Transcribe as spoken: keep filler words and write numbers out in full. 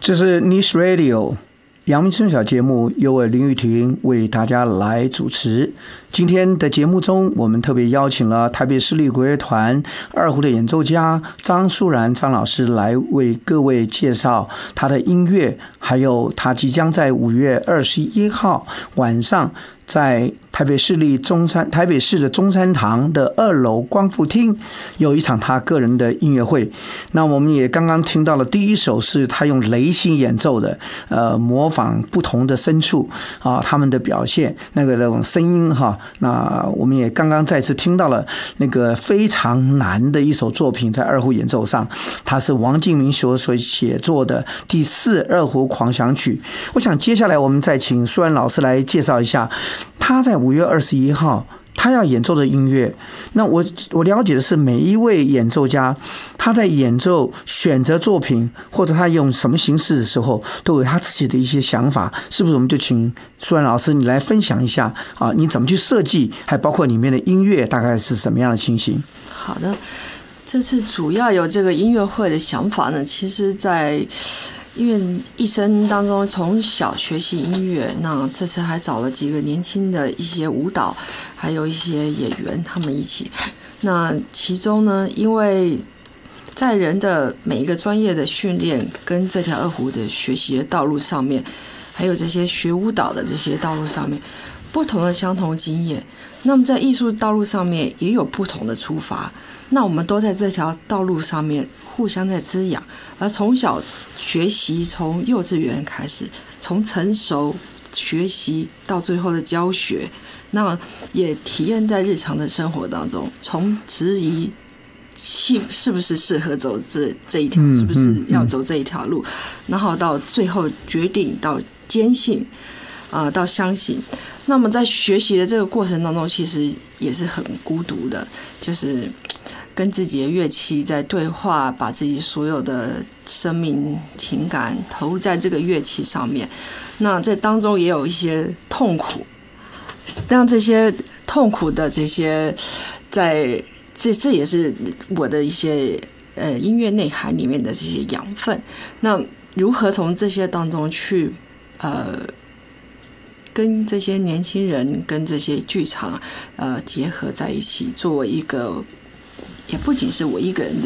这是 Niche Radio 阳明春晓节目，由我林玉婷为大家来主持。今天的节目中，我们特别邀请了台北市立国乐团二胡的演奏家张淑然张老师来为各位介绍他的音乐，还有他即将在五月二十一号晚上在台北市立中山台北市的中山堂的二楼光复厅有一场他个人的音乐会。那我们也刚刚听到了第一首是他用雷琴演奏的，呃，模仿不同的牲畜啊，他们的表现那个那种声音哈。那我们也刚刚再次听到了那个非常难的一首作品，在二胡演奏上，它是王敬明所所写作的第四二胡狂想曲。我想接下来我们再请淑然老师来介绍一下他在五月二十一号他要演奏的音乐。那我我了解的是，每一位演奏家他在演奏选择作品或者他用什么形式的时候，都有他自己的一些想法，是不是？我们就请淑然老师你来分享一下啊，你怎么去设计，还包括里面的音乐大概是什么样的情形？ 好的，这次主要有这个音乐会的想法呢，其实在因为一生当中从小学习音乐，那这次还找了几个年轻的一些舞蹈，还有一些演员，他们一起。那其中呢，因为在人的每一个专业的训练跟这条二胡的学习的道路上面，还有这些学舞蹈的这些道路上面，不同的相同经验，那么在艺术道路上面也有不同的出发。那我们都在这条道路上面互相在滋养，而从小学习，从幼稚园开始，从成熟学习到最后的教学，那也体验在日常的生活当中，从质疑是不是适合走这这一条，是不是要走这一条路，然后到最后决定，到坚信，啊、呃，到相信。那么在学习的这个过程当中，其实也是很孤独的，就是跟自己的乐器在对话，把自己所有的生命情感投入在这个乐器上面。那在当中也有一些痛苦，让这些痛苦的这些，在这这也是我的一些呃音乐内涵里面的这些养分。那如何从这些当中去呃？跟这些年轻人跟这些剧场呃结合在一起，作为一个也不仅是我一个人的